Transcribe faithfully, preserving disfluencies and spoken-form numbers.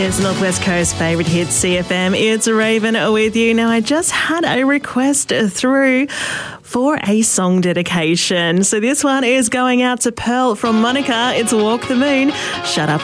It's Northwest Coast favourite hit C F M. It's Raven with you. Now, I just had a request through for a song dedication. So this one is going out to Pearl from Monica. It's Walk the Moon. Shut up.